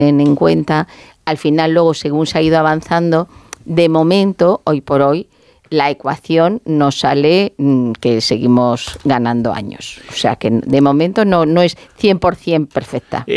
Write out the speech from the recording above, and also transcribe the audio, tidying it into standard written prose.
en cuenta, al final luego según se ha ido avanzando, de momento, hoy por hoy, la ecuación nos sale que seguimos ganando años. O sea que de momento no es 100% perfecta.